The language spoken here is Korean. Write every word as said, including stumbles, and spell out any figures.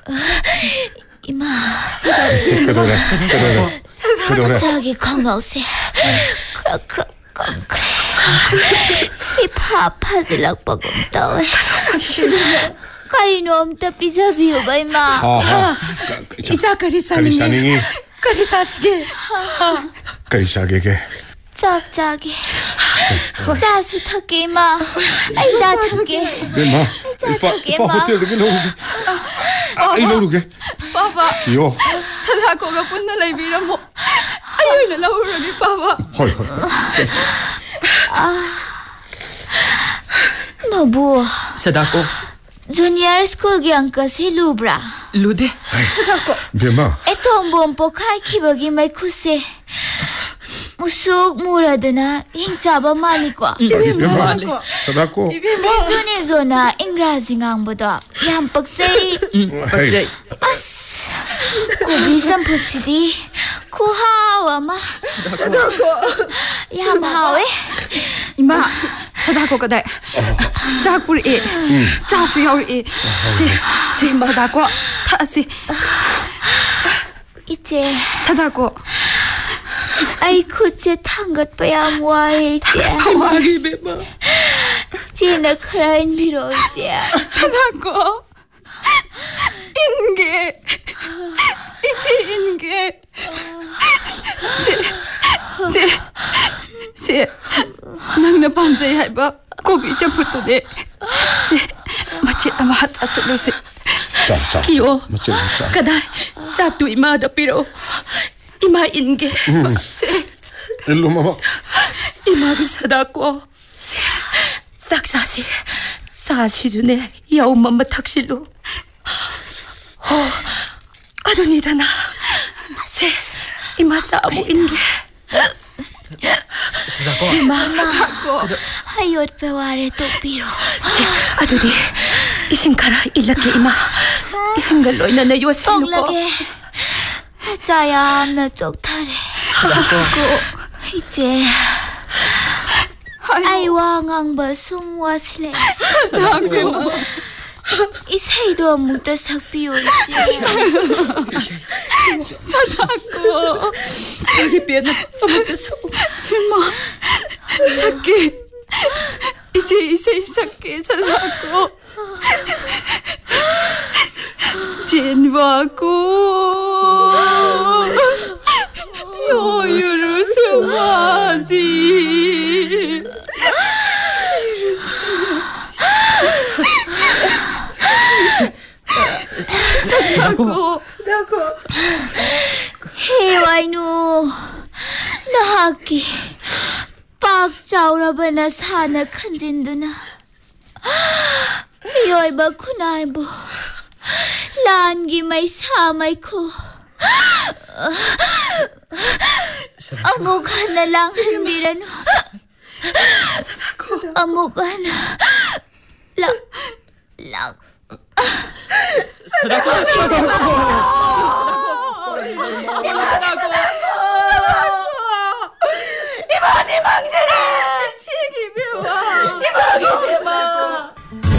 이마. 그래 그래 그래. 저기 건강세. 그래 그래 그래. 이 파파슬락 bagum tawe. Karino amta pizza biyo ba ima? Isa karisani. Karisani. Karisasge. Karisagege. 짝 짜게. 짜수 타게 마. 아이 짜 타게. 마. 짜 타게 마. 마. 호텔 그 놓게. 아이 놓게. Papa. 요. Sadako가 punna laibira mo. Ayoy na laurani Papa. 호이 호이. Nabu. Sadako. Junior school gi angka si lubra. Lude. Sadako. 비마. Etong bompo kai kibagi mai kuse. Musuk muradana hingchaba malikwa. 비마. 사다코. Zone zona ingrazi ngamboda. Yam paksei. Paksei. As. Kubi sampusidi. Kuhawa ma. Sadako. Yam hawe. Ima. Sadako kada. Jakpur e. Jasu yaur e. Se se Sadako. Taasi. Iche. Sadako. Ai khutse thangat pa yam wari che. Wari beba. Chena kharain biro che. Sadako. Inge. Ichi inge. Se se se nangna panjai haiba kobi chaputo de. Se machi ama hatsa se. 자, 자. Kiyo. 맞죠? 자. Kada satu ima da piro. Ima inge. Se 일로 마마. ima bi Sadako. Se saksa시 사시 중에 야엄마 탁실로. 어 아도니다나. 세 이마 사무 인게. Sadako. 이마 Sadako. Hayot pe wari to biro. 세 아도니 이심카라 일락게 이마. 이심갈 로이나 내 요실로. Oglage. Chayam na choktare. Sadako. Iche. Ai wangang ba sumwasle. Sadako. Isaido amuta sakpiyo iche. Sadako. 자기 뼈는 아무데서 이마 작게 이제 이세 이삭게 살라고 진와고 요유를 수마지 살라고 Hey nu nahaki pak chaura na sana khanjinduna miyoi ba khunai bu langi mai sa mai ko amuk hana lang hanbiran amuk hana lang lang Sadako.